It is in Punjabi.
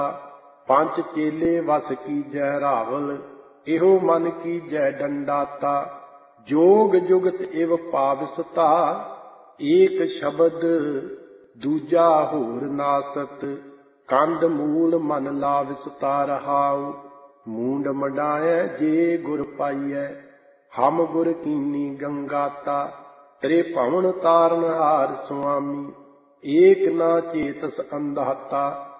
ਪੰਚ ਚੇਲੇ ਵਸ ਕੀਜੈ ਰਾਵਲ, ਇਹੋ ਮਨ ਕੀਜੈ ਡੰਡਾਤਾ। ਜੋਗ ਜੁਗਤ ਇਵ ਪਾਵਿਸਤਾ, ਏਕ ਸ਼ਬਦ ਦੂਜਾ ਹੋਰ ਨਾਸਤ। ਕੰਦ ਮੂਲ ਮਨ ਲਾਵਿਸਤਾ ਰਹਾਉ, ਮੂੰਡ ਮੰਡਾਇਐ ਜੇ ਗੁਰ ਪਾਈਐ। ਹਮ ਗੁਰ ਕੀਨੀ ਗੰਗਾਤਾ, ਤ੍ਰੇ ਭਵਨ ਤਾਰਨ ਹਾਰ ਸੁਆਮੀ। ਏਕ ਨਾ ਚੇਤਸ ਅੰਧਾਤਾ,